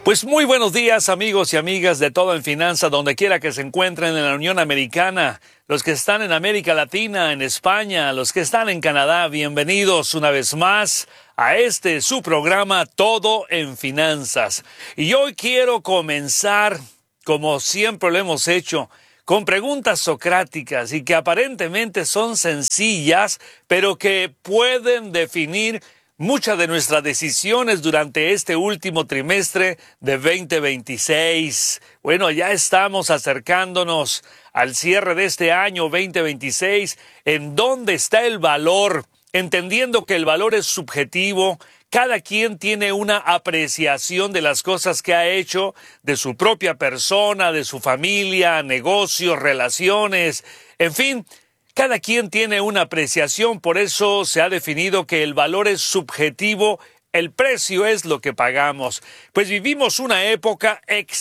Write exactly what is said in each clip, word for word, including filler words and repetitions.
Pues muy buenos días, amigos y amigas de Todo en Finanza, donde quiera que se encuentren en la Unión Americana, los que están en América Latina, en España, los que están en Canadá, bienvenidos una vez más a este su programa Todo en Finanzas. Y hoy quiero comenzar, como siempre lo hemos hecho, con preguntas socráticas y que aparentemente son sencillas, pero que pueden definir muchas de nuestras decisiones durante este último trimestre de veinte veintiséis. Bueno, ya estamos acercándonos al cierre de este año veinte veintiséis. ¿En dónde está el valor? Entendiendo que el valor es subjetivo, cada quien tiene una apreciación de las cosas que ha hecho, de su propia persona, de su familia, negocios, relaciones, en fin. Cada quien tiene una apreciación, por eso se ha definido que el valor es subjetivo, el precio es lo que pagamos. Pues vivimos una época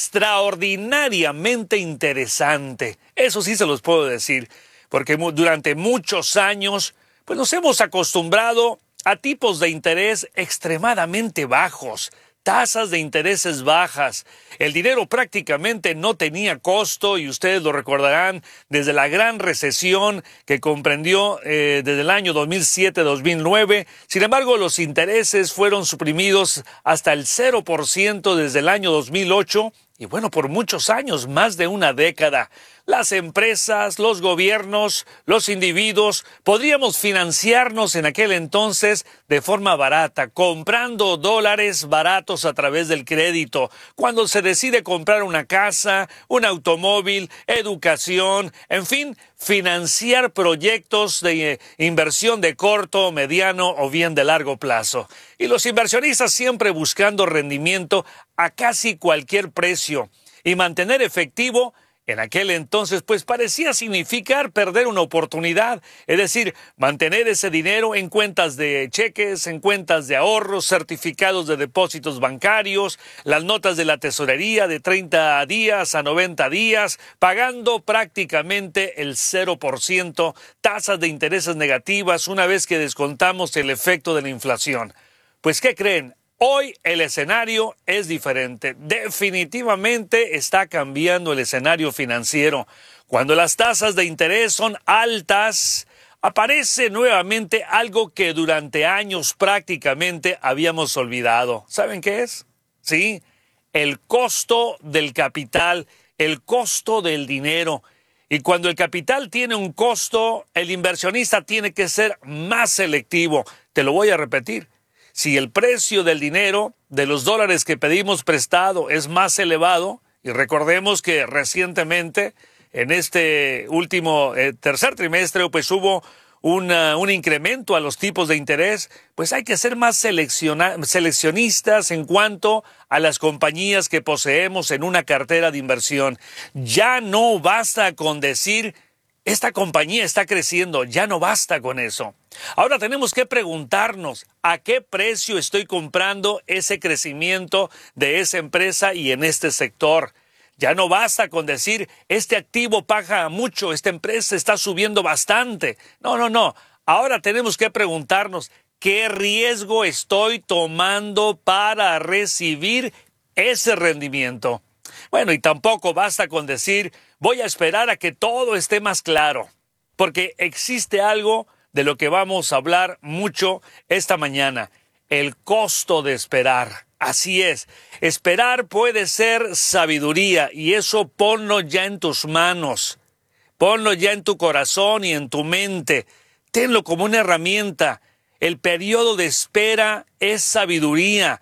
extraordinariamente interesante, eso sí se los puedo decir, porque durante muchos años pues nos hemos acostumbrado a tipos de interés extremadamente bajos, tasas de intereses bajas. El dinero prácticamente no tenía costo y ustedes lo recordarán desde la gran recesión que comprendió eh, desde el año dos mil siete a dos mil nueve. Sin embargo, los intereses fueron suprimidos hasta el cero por ciento desde el año dos mil ocho y bueno, por muchos años, más de una década. Las empresas, los gobiernos, los individuos, podríamos financiarnos en aquel entonces de forma barata, comprando dólares baratos a través del crédito. Cuando se decide comprar una casa, un automóvil, educación, en fin, financiar proyectos de inversión de corto, mediano o bien de largo plazo. Y los inversionistas siempre buscando rendimiento a casi cualquier precio y mantener efectivo. En aquel entonces, pues parecía significar perder una oportunidad, es decir, mantener ese dinero en cuentas de cheques, en cuentas de ahorros, certificados de depósitos bancarios, las notas de la tesorería de treinta días a noventa días, pagando prácticamente el cero por ciento, tasas de intereses negativas una vez que descontamos el efecto de la inflación. Pues, ¿qué creen? Hoy el escenario es diferente. Definitivamente está cambiando el escenario financiero. Cuando las tasas de interés son altas, aparece nuevamente algo que durante años prácticamente habíamos olvidado. ¿Saben qué es? Sí, el costo del capital, el costo del dinero. Y cuando el capital tiene un costo, el inversionista tiene que ser más selectivo. Te lo voy a repetir. Si el precio del dinero, de los dólares que pedimos prestado es más elevado, y recordemos que recientemente, en este último eh, tercer trimestre, pues hubo una, un incremento a los tipos de interés, pues hay que ser más seleccionistas en cuanto a las compañías que poseemos en una cartera de inversión. Ya no basta con decir, esta compañía está creciendo, ya no basta con eso. Ahora tenemos que preguntarnos a qué precio estoy comprando ese crecimiento de esa empresa y en este sector. Ya no basta con decir, este activo paga mucho, esta empresa está subiendo bastante. No, no, no. Ahora tenemos que preguntarnos, ¿qué riesgo estoy tomando para recibir ese rendimiento? Bueno, y tampoco basta con decir, voy a esperar a que todo esté más claro, porque existe algo de lo que vamos a hablar mucho esta mañana, el costo de esperar. Así es, esperar puede ser sabiduría y eso ponlo ya en tus manos, ponlo ya en tu corazón y en tu mente, tenlo como una herramienta. El periodo de espera es sabiduría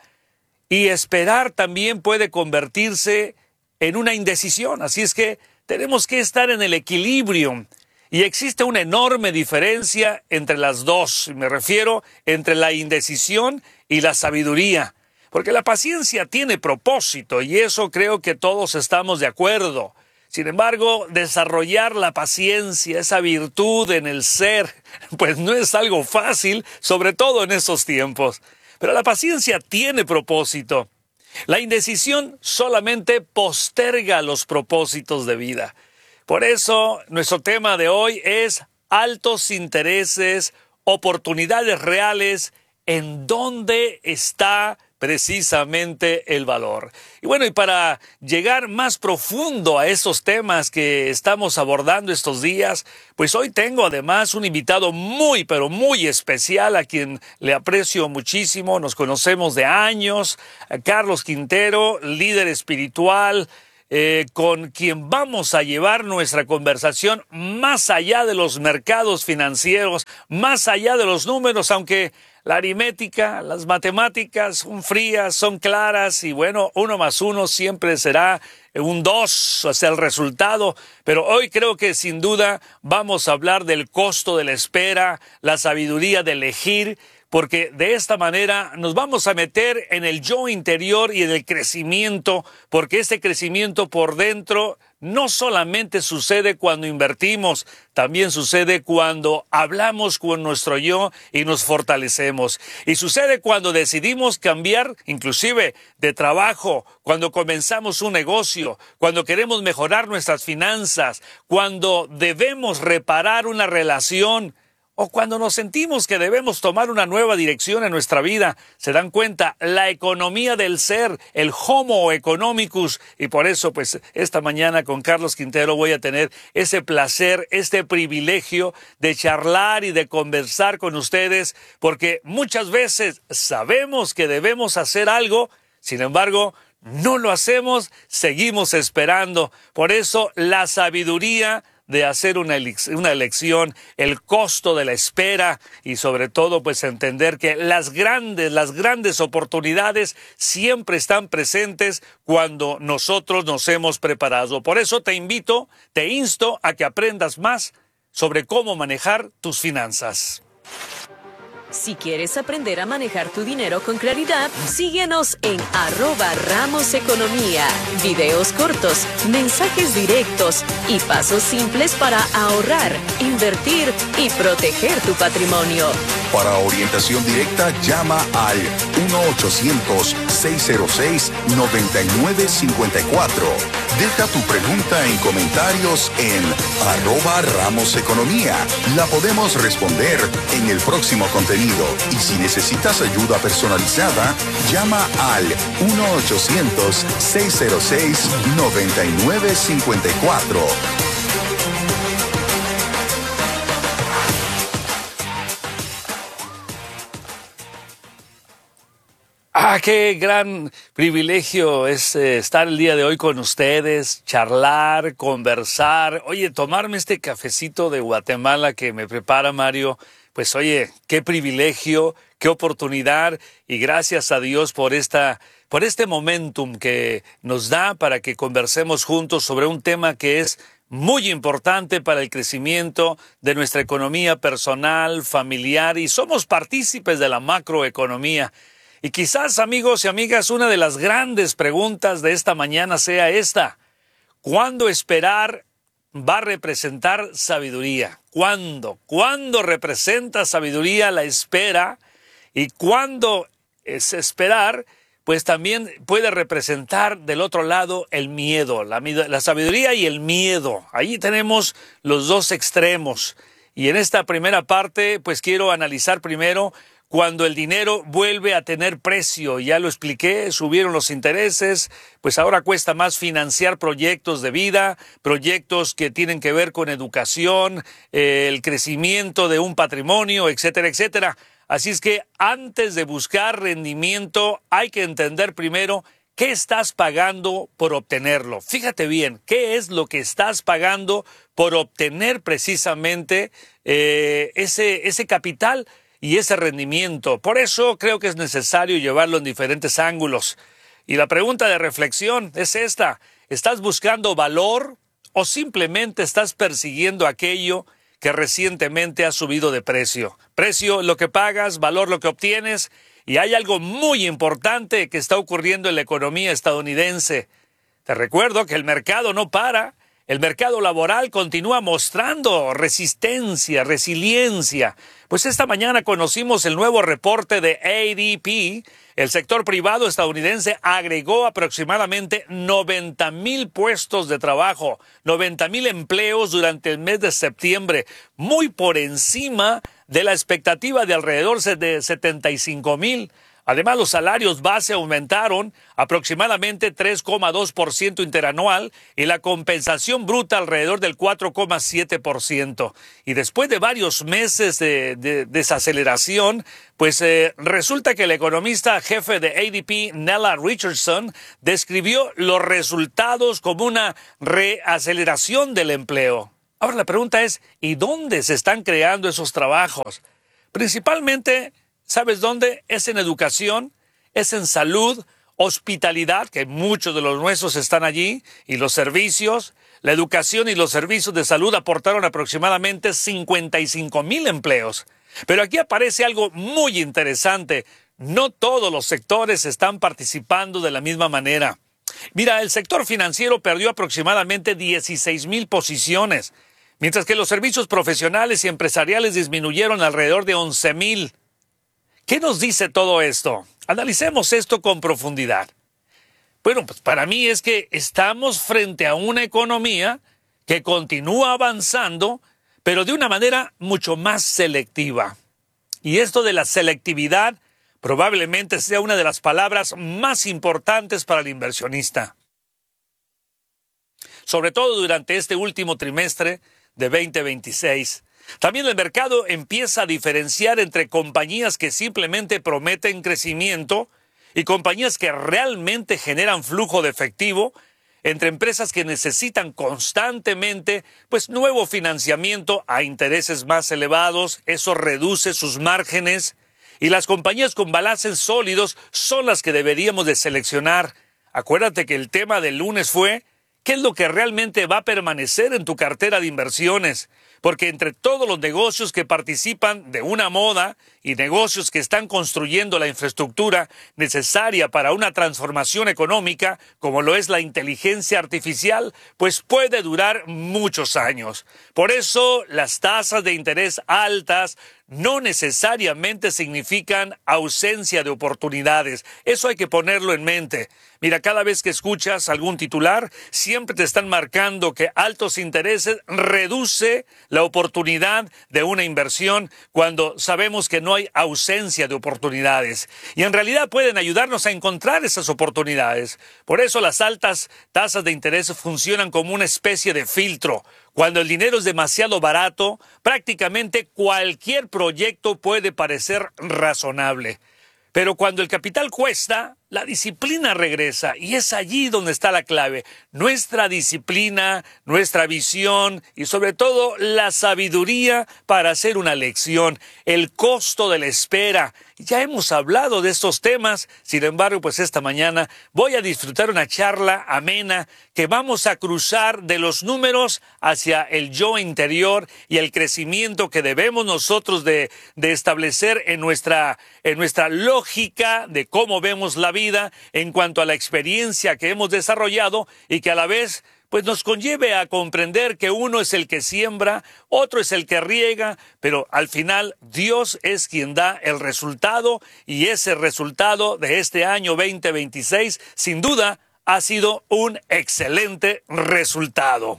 y esperar también puede convertirse en una indecisión, así es que tenemos que estar en el equilibrio. Y existe una enorme diferencia entre las dos, me refiero entre la indecisión y la sabiduría, porque la paciencia tiene propósito y eso creo que todos estamos de acuerdo. Sin embargo, desarrollar la paciencia, esa virtud en el ser, pues no es algo fácil, sobre todo en estos tiempos. Pero la paciencia tiene propósito. La indecisión solamente posterga los propósitos de vida. Por eso, nuestro tema de hoy es altos intereses, oportunidades reales, ¿en dónde está precisamente el valor. Y bueno, y para llegar más profundo a estos temas que estamos abordando estos días, pues hoy tengo además un invitado muy, pero muy especial a quien le aprecio muchísimo. Nos conocemos de años, a Carlos Quintero, líder espiritual, Eh, con quien vamos a llevar nuestra conversación más allá de los mercados financieros, más allá de los números, aunque la aritmética, las matemáticas son frías, son claras y bueno, uno más uno siempre será un dos, o sea, el resultado. Pero hoy creo que sin duda vamos a hablar del costo de la espera, la sabiduría de elegir, porque de esta manera nos vamos a meter en el yo interior y en el crecimiento, porque este crecimiento por dentro no solamente sucede cuando invertimos, también sucede cuando hablamos con nuestro yo y nos fortalecemos. Y sucede cuando decidimos cambiar, inclusive de trabajo, cuando comenzamos un negocio, cuando queremos mejorar nuestras finanzas, cuando debemos reparar una relación, o cuando nos sentimos que debemos tomar una nueva dirección en nuestra vida. Se dan cuenta, la economía del ser, el Homo economicus. Y por eso, pues, esta mañana con Carlos Quintero voy a tener ese placer, este privilegio de charlar y de conversar con ustedes, porque muchas veces sabemos que debemos hacer algo, sin embargo, no lo hacemos, seguimos esperando. Por eso, la sabiduría de hacer una, una elección, el costo de la espera y sobre todo pues entender que las grandes, las grandes oportunidades siempre están presentes cuando nosotros nos hemos preparado. Por eso te invito, te insto a que aprendas más sobre cómo manejar tus finanzas. Si quieres aprender a manejar tu dinero con claridad, síguenos en arroba Ramos Economía. Videos cortos, mensajes directos y pasos simples para ahorrar, invertir y proteger tu patrimonio. Para orientación directa, llama al uno ochocientos, seis cero seis, nueve nueve cinco cuatro. Deja tu pregunta en comentarios en arroba Ramos Economía. La podemos responder en el próximo contenido. Y si necesitas ayuda personalizada, llama al uno ochocientos, seis cero seis, nueve nueve cinco cuatro. Ah, qué gran privilegio es eh, estar el día de hoy con ustedes, charlar, conversar. Oye, tomarme este cafecito de Guatemala que me prepara Mario. Pues oye, qué privilegio, qué oportunidad y gracias a Dios por esta, por este momentum que nos da para que conversemos juntos sobre un tema que es muy importante para el crecimiento de nuestra economía personal, familiar y somos partícipes de la macroeconomía. Y quizás, amigos y amigas, una de las grandes preguntas de esta mañana sea esta: ¿cuándo esperar va a representar sabiduría? ¿Cuándo? ¿Cuándo representa sabiduría la espera? Y cuándo es esperar, pues también puede representar del otro lado el miedo, la, la sabiduría y el miedo. Ahí tenemos los dos extremos. Y en esta primera parte, pues quiero analizar primero cuando el dinero vuelve a tener precio. Ya lo expliqué, subieron los intereses, pues ahora cuesta más financiar proyectos de vida, proyectos que tienen que ver con educación, eh, el crecimiento de un patrimonio, etcétera, etcétera. Así es que antes de buscar rendimiento hay que entender primero qué estás pagando por obtenerlo. Fíjate bien, ¿qué es lo que estás pagando por obtener precisamente eh, ese, ese capital y ese rendimiento? Por eso creo que es necesario llevarlo en diferentes ángulos. Y la pregunta de reflexión es esta: ¿estás buscando valor o simplemente estás persiguiendo aquello que recientemente ha subido de precio? Precio, lo que pagas, valor, lo que obtienes. Y hay algo muy importante que está ocurriendo en la economía estadounidense. Te recuerdo que el mercado no para. El mercado laboral continúa mostrando resistencia, resiliencia. Pues esta mañana conocimos el nuevo reporte de A D P. El sector privado estadounidense agregó aproximadamente noventa mil puestos de trabajo, noventa mil empleos durante el mes de septiembre, muy por encima de la expectativa de alrededor de setenta y cinco mil. Además, los salarios base aumentaron aproximadamente tres coma dos por ciento interanual y la compensación bruta alrededor del cuatro coma siete por ciento. Y después de varios meses de, de desaceleración, pues eh, resulta que el economista jefe de A D P, Nella Richardson, describió los resultados como una reaceleración del empleo. Ahora la pregunta es, ¿y dónde se están creando esos trabajos? Principalmente, ¿sabes dónde? Es en educación, es en salud, hospitalidad, que muchos de los nuestros están allí, y los servicios. La educación y los servicios de salud aportaron aproximadamente cincuenta y cinco mil empleos. Pero aquí aparece algo muy interesante. No todos los sectores están participando de la misma manera. Mira, el sector financiero perdió aproximadamente dieciséis mil posiciones, mientras que los servicios profesionales y empresariales disminuyeron alrededor de once mil. ¿Qué nos dice todo esto? Analicemos esto con profundidad. Bueno, pues para mí es que estamos frente a una economía que continúa avanzando, pero de una manera mucho más selectiva. Y esto de la selectividad probablemente sea una de las palabras más importantes para el inversionista. Sobre todo durante este último trimestre de veinte veintiséis. También el mercado empieza a diferenciar entre compañías que simplemente prometen crecimiento y compañías que realmente generan flujo de efectivo, entre empresas que necesitan constantemente pues nuevo financiamiento a intereses más elevados. Eso reduce sus márgenes, y las compañías con balances sólidos son las que deberíamos de seleccionar. Acuérdate que el tema del lunes fue ¿qué es lo que realmente va a permanecer en tu cartera de inversiones? Porque entre todos los negocios que participan de una moda y negocios que están construyendo la infraestructura necesaria para una transformación económica, como lo es la inteligencia artificial, pues puede durar muchos años. Por eso, las tasas de interés altas no necesariamente significan ausencia de oportunidades. Eso hay que ponerlo en mente. Mira, cada vez que escuchas algún titular, siempre te están marcando que altos intereses reduce la oportunidad de una inversión, cuando sabemos que no hay ausencia de oportunidades. Y en realidad pueden ayudarnos a encontrar esas oportunidades. Por eso las altas tasas de interés funcionan como una especie de filtro. Cuando el dinero es demasiado barato, prácticamente cualquier proyecto puede parecer razonable. Pero cuando el capital cuesta, la disciplina regresa, y es allí donde está la clave. Nuestra disciplina, nuestra visión y sobre todo la sabiduría para hacer una elección, el costo de la espera. Ya hemos hablado de estos temas, sin embargo, pues esta mañana voy a disfrutar una charla amena que vamos a cruzar de los números hacia el yo interior y el crecimiento que debemos nosotros de, de establecer en nuestra, en nuestra lógica de cómo vemos la vida, en cuanto a la experiencia que hemos desarrollado, y que a la vez pues nos conlleve a comprender que uno es el que siembra, otro es el que riega, pero al final Dios es quien da el resultado, y ese resultado de este año veinte veintiséis sin duda ha sido un excelente resultado.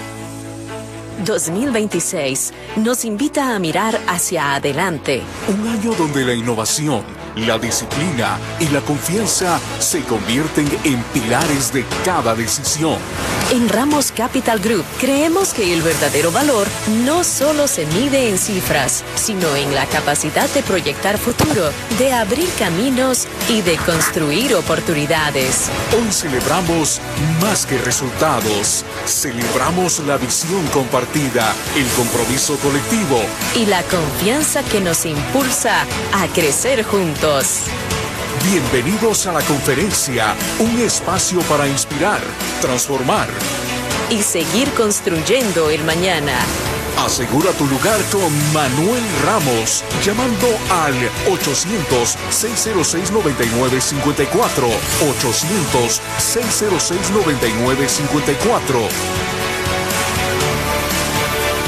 dos mil veintiséis nos invita a mirar hacia adelante. Un año donde la innovación, la disciplina y la confianza se convierten en pilares de cada decisión. En Ramos Capital Group creemos que el verdadero valor no solo se mide en cifras, sino en la capacidad de proyectar futuro, de abrir caminos y de construir oportunidades. Hoy celebramos más que resultados. Celebramos la visión compartida, el compromiso colectivo y la confianza que nos impulsa a crecer juntos. Bienvenidos a la conferencia, un espacio para inspirar, transformar y seguir construyendo el mañana. Asegura tu lugar con Manuel Ramos, llamando al ochocientos, seiscientos seis, noventa y nueve cincuenta y cuatro, ochocientos, seiscientos seis, noventa y nueve cincuenta y cuatro.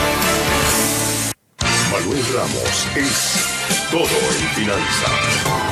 Manuel Ramos es todo en finanzas.